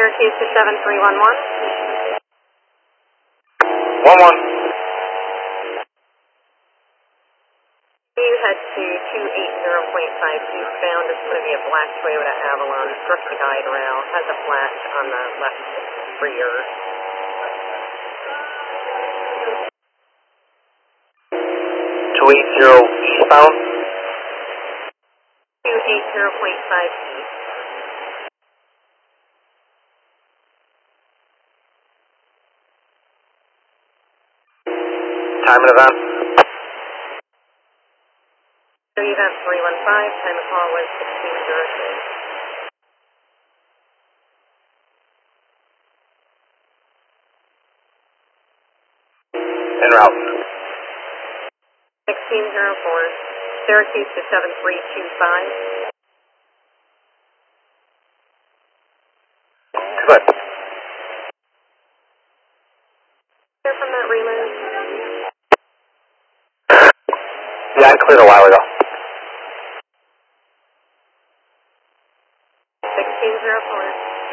Syracuse to 7311. 11. You head to 280.5 eastbound. It's going to be a black Toyota Avalon. Struck the guide rail. Has a flash on the left rear. 280 eastbound. 280.5 east. Time and event. Event 315. Time of call was 1603. En route. 1604. Syracuse to 7325. Good. Here from that relay. Yeah, I cleared a while ago. 1604.